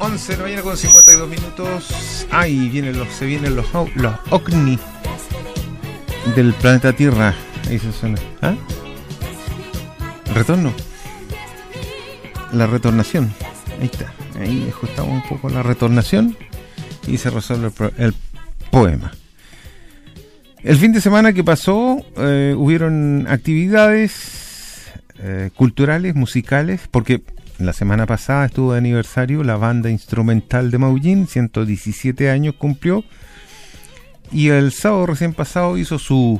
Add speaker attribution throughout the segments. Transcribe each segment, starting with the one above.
Speaker 1: 11 de la mañana con 52 minutos. Ahí se vienen los ovnis del planeta Tierra. Ahí se suena. ¿Ah? Retorno. La retornación. Ahí está. Ahí ajustamos un poco la retornación y se resuelve el poema. El fin de semana que pasó hubieron actividades culturales, musicales, porque la semana pasada estuvo de aniversario la banda instrumental de Maullín, 117 años cumplió, y el sábado recién pasado hizo su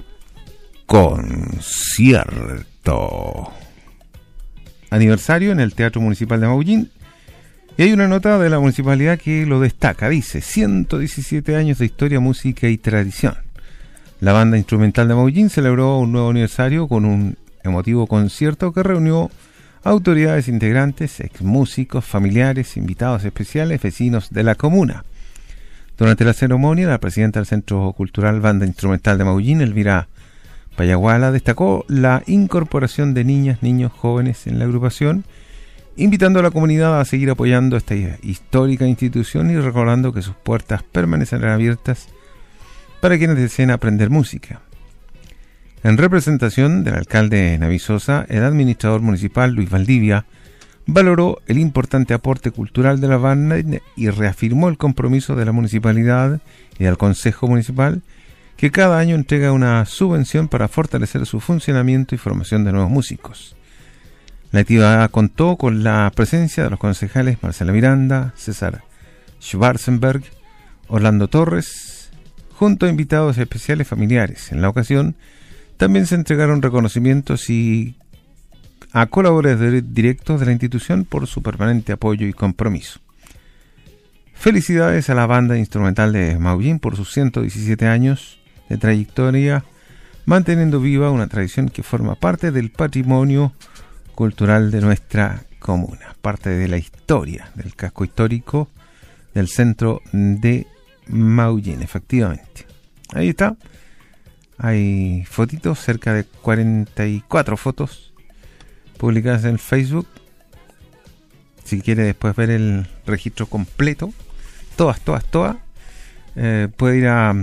Speaker 1: concierto aniversario en el Teatro Municipal de Maullín. Y hay una nota de la municipalidad que lo destaca, dice: 117 años de historia, música y tradición. La banda instrumental de Maullín celebró un nuevo aniversario con un emotivo concierto que reunió autoridades integrantes, exmúsicos, familiares, invitados especiales, vecinos de la comuna. Durante la ceremonia, la presidenta del Centro Cultural Banda Instrumental de Maullín, Elvira Payaguala, destacó la incorporación de niñas, niños, jóvenes en la agrupación, invitando a la comunidad a seguir apoyando esta histórica institución y recordando que sus puertas permanecerán abiertas para quienes deseen aprender música. En representación del alcalde de Navisosa, el administrador municipal Luis Valdivia valoró el importante aporte cultural de la banda y reafirmó el compromiso de la municipalidad y del Consejo Municipal, que cada año entrega una subvención para fortalecer su funcionamiento y formación de nuevos músicos. La actividad contó con la presencia de los concejales Marcela Miranda, César Schwarzenberg, Orlando Torres, junto a invitados especiales familiares. En la ocasión también se entregaron reconocimientos a colaboradores directos de la institución por su permanente apoyo y compromiso. Felicidades a la banda instrumental de Maullín por sus 117 años de trayectoria, manteniendo viva una tradición que forma parte del patrimonio cultural de nuestra comuna, parte de la historia del casco histórico del centro de Maullín. Efectivamente, ahí está. Hay fotitos, cerca de 44 fotos publicadas en Facebook. Si quiere después ver el registro completo, todas, puede ir a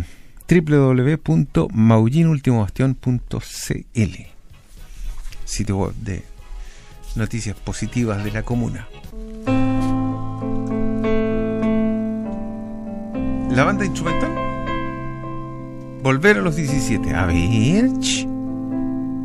Speaker 1: www.maullinultimobastion.cl, sitio web de noticias positivas de la comuna. La banda instrumental, volver a los 17. A ver.